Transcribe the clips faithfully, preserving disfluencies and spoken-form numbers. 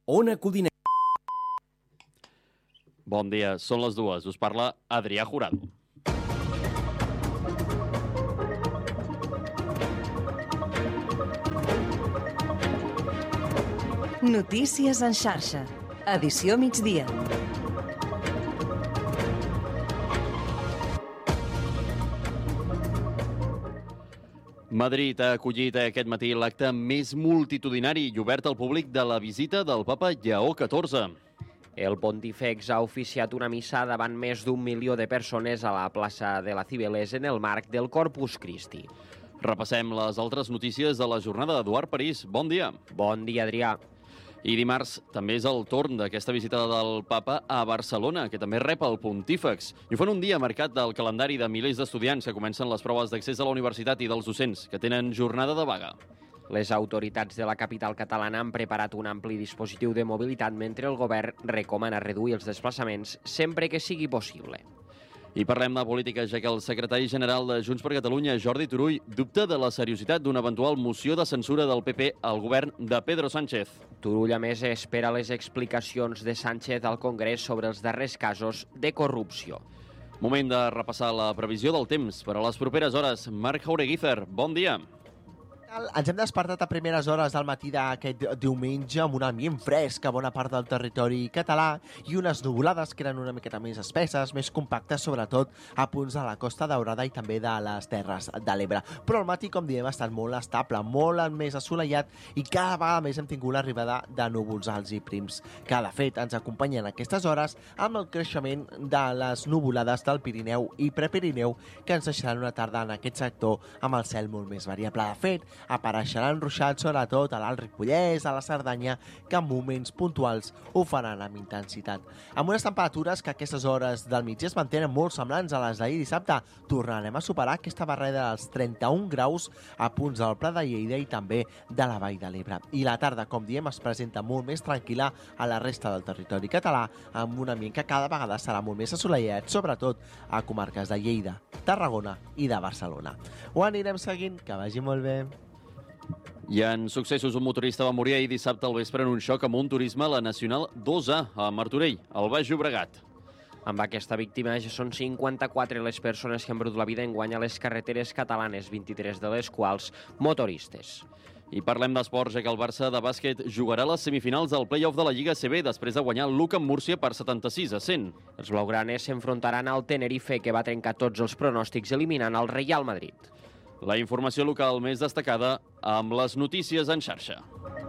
Ona Codinenca. Bon dia, són les dues. Us parla Adrià Jurado. Notícies en xarxa. Edició migdia. Madrid ha acollit aquest matí l'acte més multitudinari i obert al públic de la visita del papa Lleó catorze. El Pontífex ha oficiat una missa davant més d'un milió de persones a la plaça de la Cibeles en el marc del Corpus Christi. Repassem les altres notícies de la jornada. Eduard París, bon dia. Bon dia, Adrià. I dimarts també és el torn d'aquesta visita del papa a Barcelona, que també rep el Pontífex. I ho fan un dia marcat del calendari de milers d'estudiants que comencen les proves d'accés a la universitat i dels docents, que tenen jornada de vaga. Les autoritats de la capital catalana han preparat un ampli dispositiu de mobilitat mentre el govern recomana reduir els desplaçaments sempre que sigui possible. I parlem de política, ja que el secretari general de Junts per Catalunya, Jordi Turull, dubta de la seriositat d'una eventual moció de censura del P P al govern de Pedro Sánchez. Turull, a més, espera les explicacions de Sánchez al Congrés sobre els darrers casos de corrupció. Moment de repassar la previsió del temps per a les properes hores. Marc Jaureguízer, bon dia. Ens hem despertat a primeres hores del matí d'aquest diumenge amb un ambient fresc a bona part del territori català i unes nuvolades que eren una miqueta més espesses, més compactes, sobretot a punts de la Costa Daurada i també de les Terres de l'Ebre. Però el matí, com diem, ha estat molt estable, molt més assolellat i cada vegada més hem tingut l'arribada de núvols alts i prims, que de fet ens acompanyen aquestes hores amb el creixement de les nuvolades del Pirineu i Prepirineu que ens deixaran una tarda en aquest sector amb el cel molt més variable. De fet, apareixeran ruixats sobretot a l'Alt Ripollès, a la Cerdanya, que en moments puntuals ho faran amb intensitat. Amb unes temperatures que a aquestes hores del migdia es mantenen molt semblants a les d'ahir dissabte, tornarem a superar aquesta barrera dels trenta-un graus a punts del Pla de Lleida i també de la Vall de l'Ebre. I la tarda, com diem, es presenta molt més tranquil·la a la resta del territori català, amb un ambient que cada vegada serà molt més assolellat, sobretot a comarques de Lleida, Tarragona i de Barcelona. Ho anirem seguint, que vagi molt bé. I en successos, un motorista va morir ahir dissabte al vespre en un xoc amb un turisme a la Nacional dos A, a Martorell, al Baix Llobregat. Amb aquesta víctima ja són cinquanta-quatre les persones que han perdut la vida enguany a les carreteres catalanes, vint-i-tres de les quals motoristes. I parlem d'esports, ja que el Barça de bàsquet jugarà les semifinals del play-off de la Lliga A C B després de guanyar el Luc amb Múrcia per setanta-sis a cent. Els blaugranes s'enfrontaran al Tenerife, que va trencar tots els pronòstics eliminant el Real Madrid. La informació local més destacada amb les notícies en xarxa.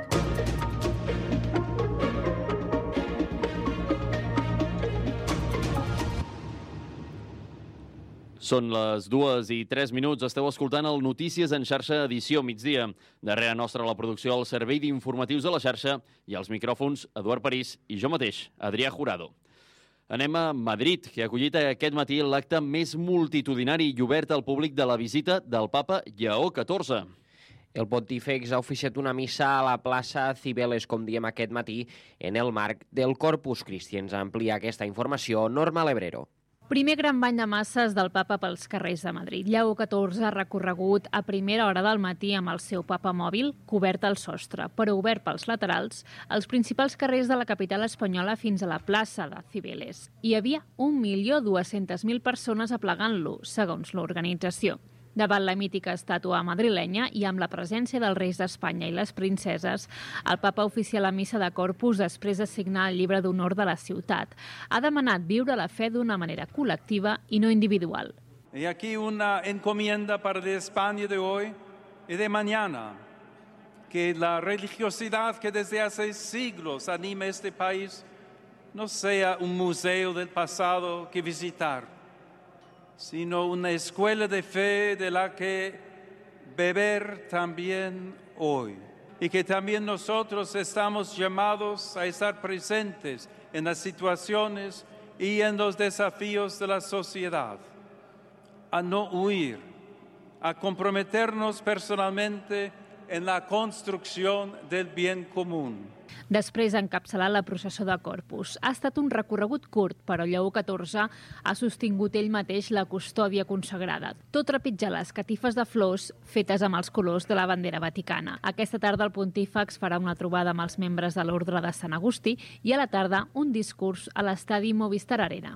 Són les dues i tres minuts. Esteu escoltant el Notícies en xarxa edició migdia. Darrere nostra la producció al Servei d'Informatius de la xarxa i als micròfons Eduard París i jo mateix, Adrià Jurado. Anem a Madrid, que ha acollit aquest matí l'acte més multitudinari i obert al públic de la visita del papa Lleó catorze. El Pontífex ha oficiat una missa a la plaça Cibeles, com diem aquest matí, en el marc del Corpus Christi. Ens amplia aquesta informació Norma Lebrero. Primer gran bany de masses del papa pels carrers de Madrid. Lleó catorze ha recorregut a primera hora del matí amb el seu papa mòbil, cobert al sostre, però obert pels laterals, als principals carrers de la capital espanyola fins a la plaça de Cibeles. Hi havia un milió dues-centes mil persones aplegant-lo, segons l'organització. Davant la mítica estàtua madrilenya i amb la presència dels reis d'Espanya i les princeses, el papa oficia la missa de Corpus després de signar el llibre d'honor de la ciutat. Ha demanat viure la fe d'una manera col·lectiva i no individual. Y aquí una encomienda para de España de hoy y de mañana, que la religiosidad que desde hace siglos anima este país no sea un museo del pasado que visitar, sino una escuela de fe de la que beber también hoy. Y que también nosotros estamos llamados a estar presentes en las situaciones y en los desafíos de la sociedad, a no huir, a comprometernos personalmente en la construcción del bien común. Després encapçalar la processó de Corpus. Ha estat un recorregut curt, però Lleó catorze ha sostingut ell mateix la custòdia consagrada, tot trepitjar les catifes de flors fetes amb els colors de la bandera vaticana. Aquesta tarda el pontífex farà una trobada amb els membres de l'Ordre de Sant Agustí i a la tarda un discurs a l'estadi Movistar Arena.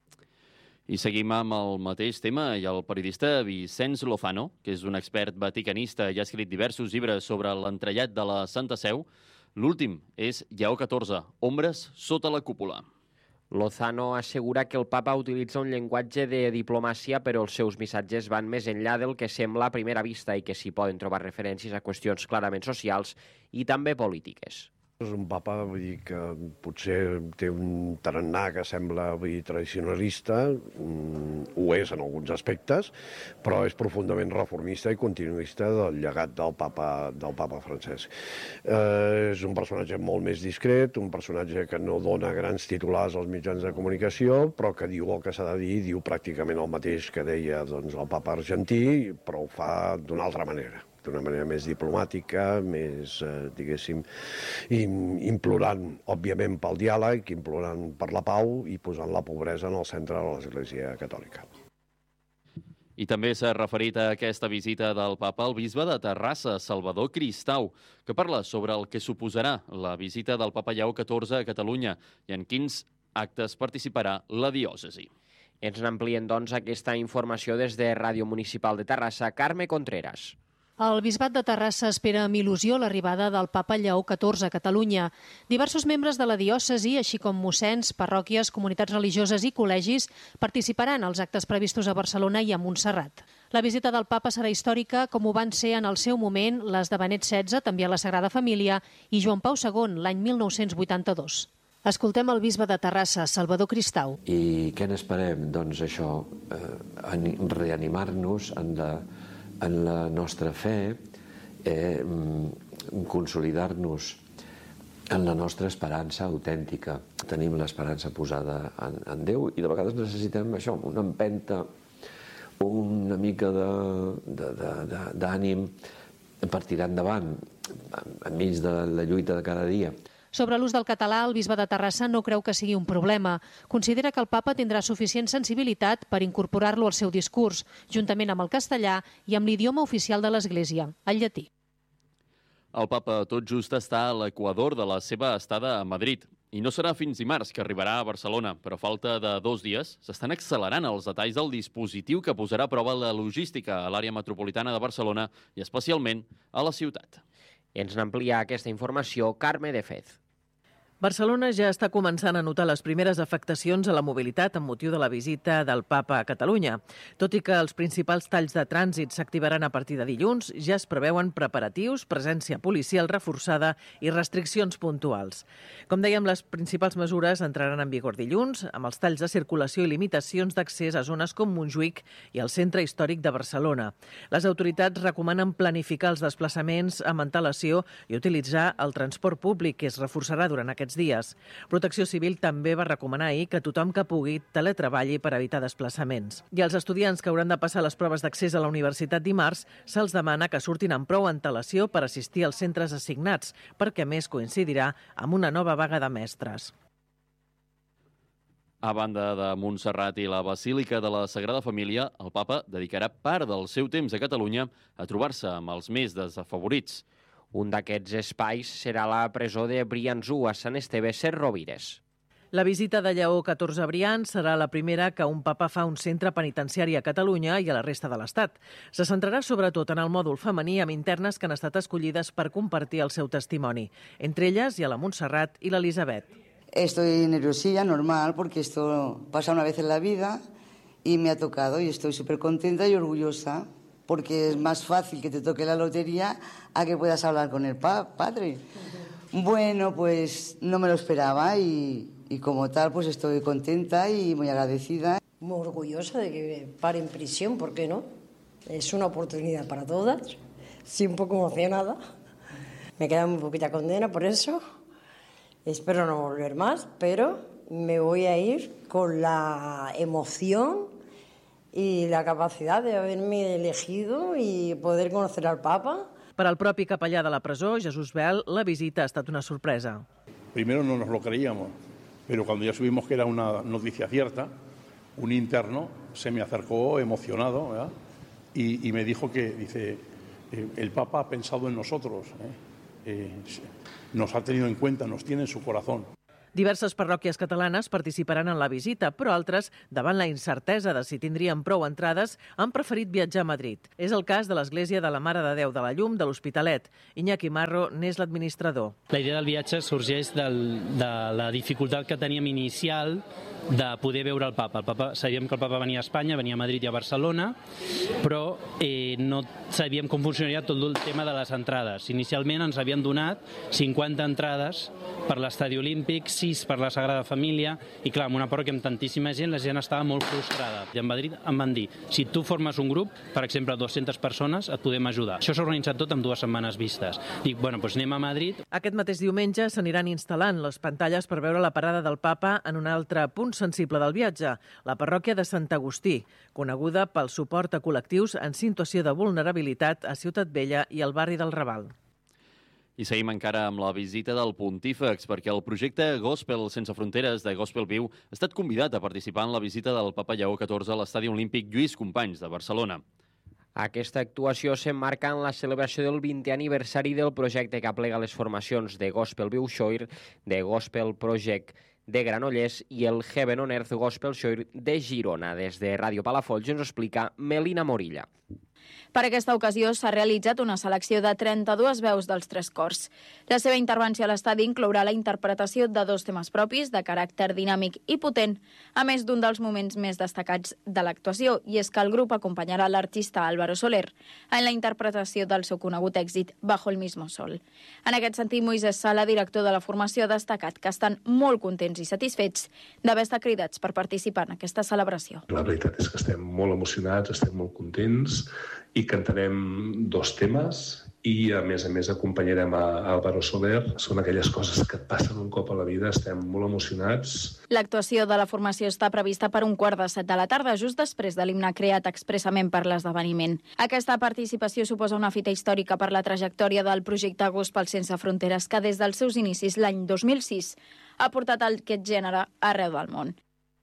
I seguim amb el mateix tema i el periodista Vicenç Lozano, que és un expert vaticanista i ha escrit diversos llibres sobre l'entrellat de la Santa Seu. L'últim és Lleó catorze, Ombres sota la cúpula. Lozano assegura que el papa utilitza un llenguatge de diplomàcia, però els seus missatges van més enllà del que sembla a primera vista i que s'hi poden trobar referències a qüestions clarament socials i també polítiques. És un papa, vull dir, que potser té un tarannà que sembla vull dir, tradicionalista, mm, ho és en alguns aspectes, però és profundament reformista i continuista del llegat del papa, del papa francès. Eh, és un personatge molt més discret, un personatge que no dona grans titulars als mitjans de comunicació, però que diu el que s'ha de dir, diu pràcticament el mateix que deia doncs, el papa argentí, però ho fa d'una altra manera. D'una manera més diplomàtica, més, eh, diguéssim, implorant, òbviament, pel diàleg, implorant per la pau i posant la pobresa en el centre de l'Església Catòlica. I també s'ha referit a aquesta visita del papa al bisbe de Terrassa, Salvador Cristau, que parla sobre el que suposarà la visita del papa Lleó catorze a Catalunya i en quins actes participarà la diòcesi. Ens n'amplien, doncs, aquesta informació des de Ràdio Municipal de Terrassa. Carme Contreras. El Bisbat de Terrassa espera amb il·lusió l'arribada del papa Lleó catorze a Catalunya. Diversos membres de la diòcesi, així com mossens, parròquies, comunitats religioses i col·legis, participaran als actes previstos a Barcelona i a Montserrat. La visita del papa serà històrica, com ho van ser en el seu moment les de Benet setze, també a la Sagrada Família, i Joan Pau segon, l'any mil nou-cents vuitanta-dos. Escoltem el bisbe de Terrassa, Salvador Cristau. I què n'esperem? Doncs això, eh, reanimar-nos en la en la nostra fe, eh, consolidar-nos en la nostra esperança autèntica. Tenim l'esperança posada en, en Déu i de vegades necessitem això, una empenta, una mica d'ànim per tirar endavant enmig de la lluita de cada dia. Sobre l'ús del català, el bisbe de Terrassa no creu que sigui un problema. Considera que el papa tindrà suficient sensibilitat per incorporar-lo al seu discurs, juntament amb el castellà i amb l'idioma oficial de l'Església, el llatí. El papa tot just està a l'equador de la seva estada a Madrid. I no serà fins dimarts que arribarà a Barcelona, però a falta de dos dies s'estan accelerant els detalls del dispositiu que posarà a prova la logística a l'àrea metropolitana de Barcelona i especialment a la ciutat. Ens n'amplia aquesta informació Carme de Fez. Barcelona ja està començant a notar les primeres afectacions a la mobilitat amb motiu de la visita del papa a Catalunya. Tot i que els principals talls de trànsit s'activaran a partir de dilluns, ja es preveuen preparatius, presència policial reforçada i restriccions puntuals. Com dèiem, les principals mesures entraran en vigor dilluns, amb els talls de circulació i limitacions d'accés a zones com Montjuïc i el centre històric de Barcelona. Les autoritats recomanen planificar els desplaçaments amb antelació i utilitzar el transport públic, que es reforçarà durant aquests dies. Protecció Civil també va recomanar ahir que tothom que pugui teletreballi per evitar desplaçaments. I als estudiants que hauran de passar les proves d'accés a la universitat dimarts se'ls demana que surtin amb prou antelació per assistir als centres assignats, perquè a més coincidirà amb una nova vaga de mestres. A banda de Montserrat i la Basílica de la Sagrada Família, el papa dedicarà part del seu temps a Catalunya a trobar-se amb els més desafavorits. Un d'aquests espais serà la presó de Briançú, a Sant Esteve Sesrovires. La visita de Lleó catorze a Brians serà la primera que un papa fa a un centre penitenciari a Catalunya i a la resta de l'Estat. Se centrarà sobretot en el mòdul femení amb internes que han estat escollides per compartir el seu testimoni. Entre elles hi ha la Montserrat i l'Elisabet. Estoy nerviosilla, normal, porque esto pasa una vez en la vida y me ha tocado y estoy súper contenta y orgullosa. Porque es más fácil que te toque la lotería a que puedas hablar con el pa padre. Bueno, pues no me lo esperaba y, y como tal pues estoy contenta y muy agradecida. Muy orgullosa de que pare en prisión, ¿por qué no? Es una oportunidad para todas. Sí, un poco emocionada. Me queda muy poquita condena por eso. Espero no volver más, pero me voy a ir con la emoción y la capacidad de haberme elegido y poder conocer al Papa. Per al propi capellà de la presó, Jesús Bel, la visita ha estat una sorpresa. Primero no nos lo creíamos, pero cuando ya supimos que era una noticia cierta, un interno se me acercó emocionado, ¿verdad? Y, y me dijo que, dice, eh, el Papa ha pensado en nosotros, ¿eh? Eh, nos ha tenido en cuenta, nos tiene en su corazón. Diverses parròquies catalanes participaran en la visita, però altres, davant la incertesa de si tindrien prou entrades, han preferit viatjar a Madrid. És el cas de l'Església de la Mare de Déu de la Llum de l'Hospitalet. Iñaki Marro n'és l'administrador. La idea del viatge sorgeix del, de la dificultat que teníem inicial de poder veure el papa. El papa. Sabíem que el papa venia a Espanya, venia a Madrid i a Barcelona, però eh, no sabíem com funcionaria tot el tema de les entrades. Inicialment ens havien donat cinquanta entrades per l'Estadi Olímpic, sis per la Sagrada Família, i clar, en una parròquia amb tantíssima gent, la gent estava molt frustrada. I a Madrid em van dir, si tu formes un grup, per exemple, dues-centes persones, et podem ajudar. Això s'ha organitzat tot en dues setmanes vistes. Dic, bueno, doncs anem a Madrid. Aquest mateix diumenge s'aniran instal·lant les pantalles per veure la parada del papa en un altre punt sensible del viatge, la parròquia de Sant Agustí, coneguda pel suport a col·lectius en situació de vulnerabilitat a Ciutat Vella i al barri del Raval. I seguim encara amb la visita del Pontífex, perquè el projecte Gospel Sense Fronteres de Gospel Viu ha estat convidat a participar en la visita del Papa Lleó catorze a l'Estadi Olímpic Lluís Companys de Barcelona. Aquesta actuació s'emmarca en la celebració del vintè aniversari del projecte que aplega les formacions de Gospel Viu Xoir, de Gospel Project de Granollers i el Heaven on Earth Gospel Xoir de Girona. Des de Ràdio Palafolls ens ho explica Melina Morilla. Per aquesta ocasió s'ha realitzat una selecció de trenta-dues veus dels tres cors. La seva intervenció a l'estadi inclourà la interpretació de dos temes propis de caràcter dinàmic i potent, a més d'un dels moments més destacats de l'actuació, i és que el grup acompanyarà l'artista Álvaro Soler en la interpretació del seu conegut èxit Bajo el mismo sol. En aquest sentit, Moisés Sala, director de la formació, ha destacat que estan molt contents i satisfets d'haver estat cridats per participar en aquesta celebració. La veritat és que estem molt emocionats, estem molt contents i cantarem dos temes i, a més a més, acompanyarem a Álvaro Soler. Són aquelles coses que et passen un cop a la vida, estem molt emocionats. L'actuació de la formació està prevista per un quart de set de la tarda, just després de l'himne creat expressament per l'esdeveniment. Aquesta participació suposa una fita històrica per la trajectòria del projecte Gospel Sense Fronteres, que des dels seus inicis l'any dos mil sis ha portat aquest gènere arreu del món.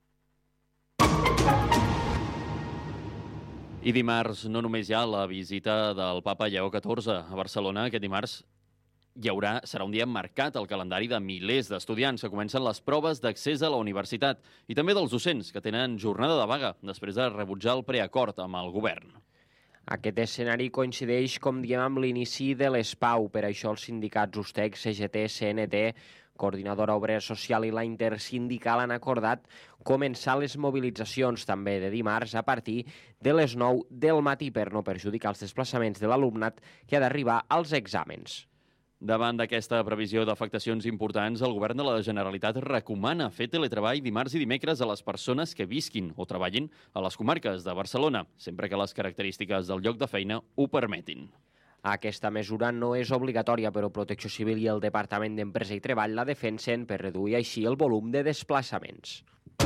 I dimarts no només hi ha la visita del Papa Lleó catorze a Barcelona, aquest dimarts hi haurà, serà un dia marcat al calendari de milers d'estudiants que comencen les proves d'accés a la universitat i també dels docents que tenen jornada de vaga després de rebutjar el preacord amb el govern. Aquest escenari coincideix, com diem, amb l'inici de l'ESPAU. Per això els sindicats USTEC, C G T, C N T, Coordinadora Obrera Social i la Intersindical han acordat començar les mobilitzacions també de dimarts a partir de les nou del matí per no perjudicar els desplaçaments de l'alumnat que ha d'arribar als exàmens. Davant d'aquesta previsió d'afectacions importants, el govern de la Generalitat recomana fer teletreball dimarts i dimecres a les persones que visquin o treballin a les comarques de Barcelona, sempre que les característiques del lloc de feina ho permetin. Aquesta mesura no és obligatòria, però Protecció Civil i el Departament d'Empresa i Treball la defensen per reduir així el volum de desplaçaments.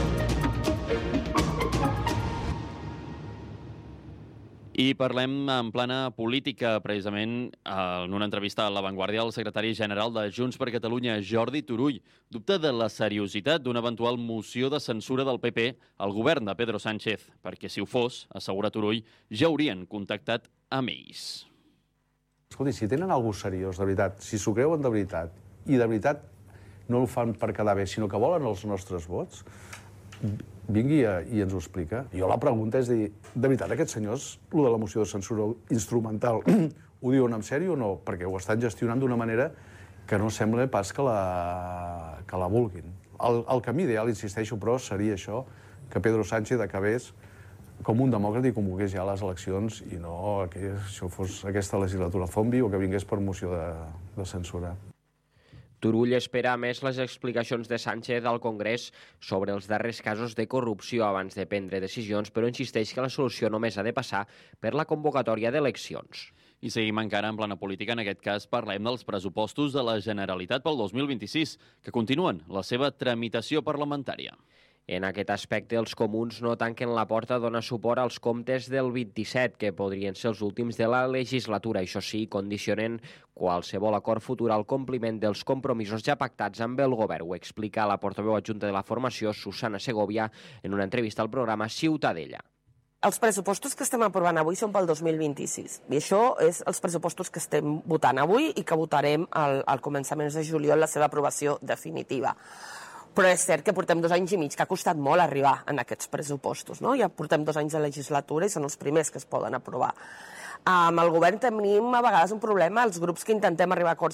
I parlem en plana política, precisament, en una entrevista a La Vanguardia, el secretari general de Junts per Catalunya, Jordi Turull, dubta de la seriositat d'una eventual moció de censura del P P al govern de Pedro Sánchez, perquè si ho fos, assegura Turull, ja haurien contactat amb ells. Escolti, si tenen alguna cosa seriós, de veritat, si s'ho creuen de veritat, i de veritat no ho fan per quedar bé, sinó que volen els nostres vots, vingui i ens ho explica. Jo la pregunta és dir, de veritat, aquests senyors, el de la moció de censura instrumental, ho diuen en sèrio o no? Perquè ho estan gestionant d'una manera que no sembla pas que la, que la vulguin. El, el camí ideal, insisteixo, però, seria això, que Pedro Sánchez acabés com un demòcrata i convoqués ja les eleccions i no que això fos aquesta legislatura zombi o que vingués per moció de, de censura. Turull espera, a més, les explicacions de Sánchez al Congrés sobre els darrers casos de corrupció abans de prendre decisions, però insisteix que la solució només ha de passar per la convocatòria d'eleccions. I seguim encara en plana política. En aquest cas parlem dels pressupostos de la Generalitat pel dos mil vint-i-sis, que continuen la seva tramitació parlamentària. En aquest aspecte, els comuns no tanquen la porta a donar suport als comptes del vint-i-set, que podrien ser els últims de la legislatura. Això sí, condicionen qualsevol acord futur al compliment dels compromisos ja pactats amb el govern. Ho explica la portaveu adjunta de la formació, Susana Segovia, en una entrevista al programa Ciutadella. Els pressupostos que estem aprovant avui són pel dos mil vint-i-sis i això és els pressupostos que estem votant avui i que votarem al, al començament de juliol la seva aprovació definitiva. Però és cert que portem dos anys i mig, que ha costat molt arribar en aquests pressupostos, no? Ja portem dos anys de legislatura i són els primers que es poden aprovar. Amb el govern tenim a vegades un problema, els grups que intentem arribar a acords